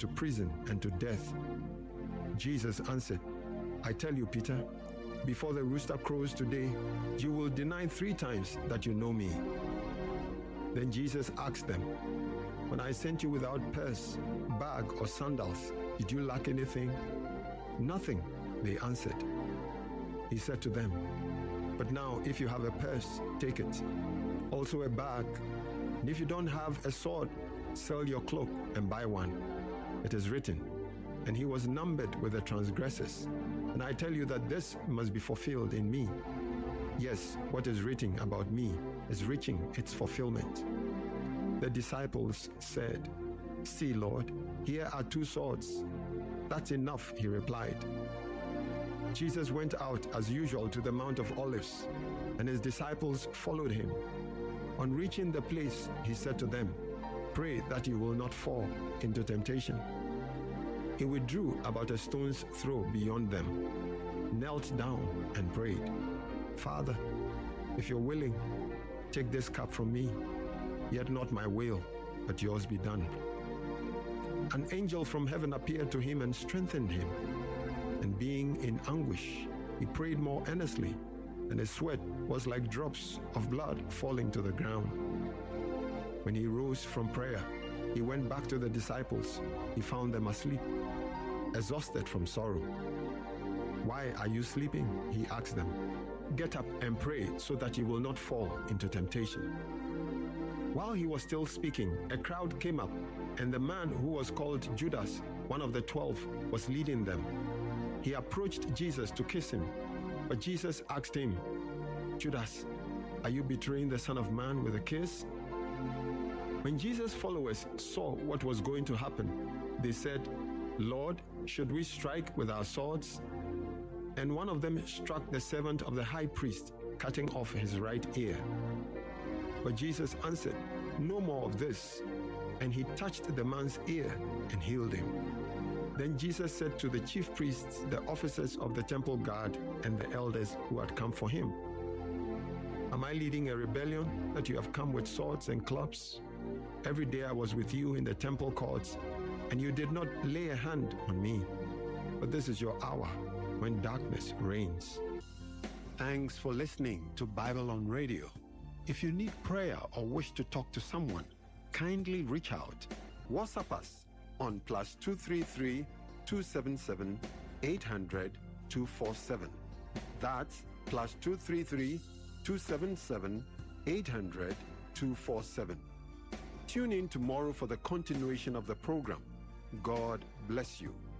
to prison and to death. Jesus answered, I tell you, Peter, before the rooster crows today, you will deny 3 times that you know me. Then Jesus asked them, when I sent you without purse, bag, or sandals, did you lack anything? Nothing, they answered. He said to them, but now if you have a purse, take it. Also a bag. And if you don't have a sword, sell your cloak and buy one. It is written, and he was numbered with the transgressors. And I tell you that this must be fulfilled in me. Yes, what is written about me is reaching its fulfillment. The disciples said, see, Lord, here are 2 swords. That's enough, he replied. Jesus went out as usual to the Mount of Olives, and his disciples followed him. On reaching the place, he said to them, pray that you will not fall into temptation. He withdrew about a stone's throw beyond them, knelt down and prayed, Father, if you're willing, take this cup from me, yet not my will, but yours be done. An angel from heaven appeared to him and strengthened him. And being in anguish, he prayed more earnestly, and his sweat was like drops of blood falling to the ground. When he rose from prayer, he went back to the disciples. He found them asleep, exhausted from sorrow. Why are you sleeping? He asked them. Get up and pray so that you will not fall into temptation. While he was still speaking, a crowd came up, and the man who was called Judas, one of the 12, was leading them. He approached Jesus to kiss him, but Jesus asked him, Judas, are you betraying the Son of Man with a kiss? When Jesus' followers saw what was going to happen, they said, Lord, should we strike with our swords? And one of them struck the servant of the high priest, cutting off his right ear. But Jesus answered, no more of this. And he touched the man's ear and healed him. Then Jesus said to the chief priests, the officers of the temple guard, and the elders who had come for him, am I leading a rebellion that you have come with swords and clubs? Every day I was with you in the temple courts, and you did not lay a hand on me. But this is your hour when darkness reigns. Thanks for listening to Bible on Radio. If you need prayer or wish to talk to someone, kindly reach out. WhatsApp us on +233 277 800 247. That's +233 277 800 247. Tune in tomorrow for the continuation of the program. God bless you.